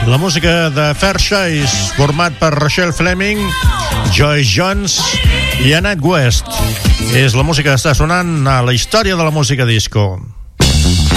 La música de Fairchild, format per Rachel Fleming, Joyce Jones i Annette West. És la música que està sonant a la història de la música disco.